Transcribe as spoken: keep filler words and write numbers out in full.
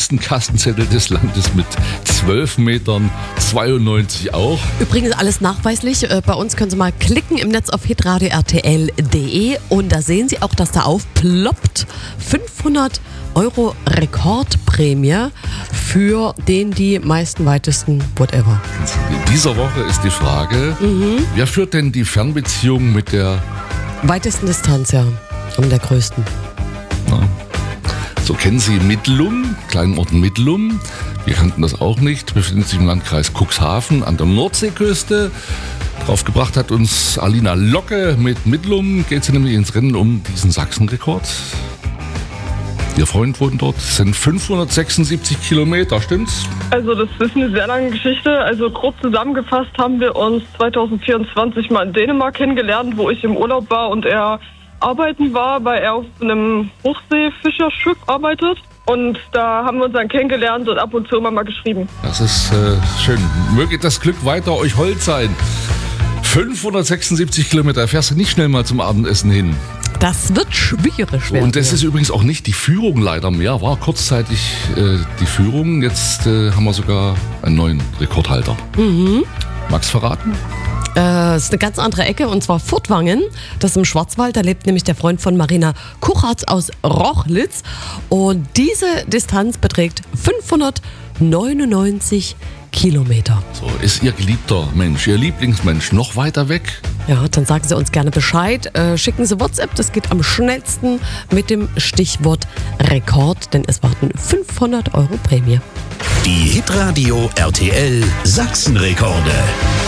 längsten Kassenzettel des Landes mit zwölf Metern zweiundneunzig auch. Übrigens alles nachweislich. Bei uns können Sie mal klicken im Netz auf hitradio r t l punkt d e und da sehen Sie auch, dass da aufploppt fünfhundert Euro Rekordprämie für den die meisten, weitesten, whatever. In dieser Woche ist die Frage, mhm. wer führt denn die Fernbeziehung mit der weitesten Distanz, ja, und der größten. Na, so kennen Sie Mittelum, kleinen Ort Mittelum. Wir kannten das auch nicht. Befindet sich im Landkreis Cuxhaven an der Nordseeküste. Draufgebracht hat uns Alina Locke mit Mittelum. Geht sie nämlich ins Rennen um diesen Sachsenrekord. Ihr Freund wohnt dort. Das sind fünfhundertsechsundsiebzig Kilometer, stimmt's? Also das ist eine sehr lange Geschichte. Also grob zusammengefasst haben wir uns zwanzig vierundzwanzig mal in Dänemark kennengelernt, wo ich im Urlaub war und er arbeiten war, weil er auf einem Hochseefischerschiff arbeitet. Und da haben wir uns dann kennengelernt und ab und zu immer mal geschrieben. Das ist äh, schön. Möge das Glück weiter euch hold sein. fünfhundertsechsundsiebzig Kilometer, fährst du nicht schnell mal zum Abendessen hin. Das wird schwierig werden. Und das ist übrigens auch nicht die Führung leider mehr. War kurzzeitig äh, die Führung. Jetzt äh, haben wir sogar einen neuen Rekordhalter. Mhm. Magst du verraten? Das ist eine ganz andere Ecke und zwar Furtwangen. Das ist im Schwarzwald. Da lebt nämlich der Freund von Marina Kuchartz aus Rochlitz. Und diese Distanz beträgt fünfhundertneunundneunzig Kilometer. So, ist Ihr geliebter Mensch, Ihr Lieblingsmensch noch weiter weg? Ja, dann sagen Sie uns gerne Bescheid. Äh, schicken Sie WhatsApp, das geht am schnellsten mit dem Stichwort Rekord, denn es warten fünfhundert Euro Prämie. Die Hitradio R T L Sachsenrekorde.